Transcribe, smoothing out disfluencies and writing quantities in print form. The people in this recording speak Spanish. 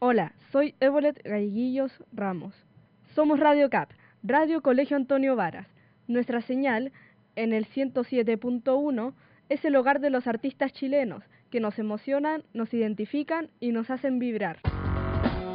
Hola, soy Evolet Gaiguillos Ramos. Somos Radio CAP, Radio Colegio Antonio Varas. Nuestra señal, en el 107.1, es el hogar de los artistas chilenos, que nos emocionan, nos identifican y nos hacen vibrar.